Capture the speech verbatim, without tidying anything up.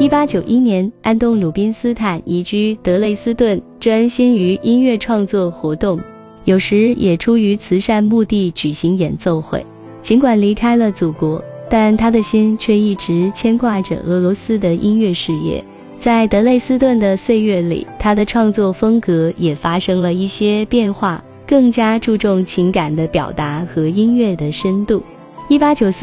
一八九一年，安东·鲁宾斯坦移居德累斯顿，专心于音乐创作活动，有时也出于慈善目的举行演奏会。尽管离开了祖国，但他的心却一直牵挂着俄罗斯的音乐事业。在德累斯顿的岁月里，他的创作风格也发生了一些变化，更加注重情感的表达和音乐的深度。一八九四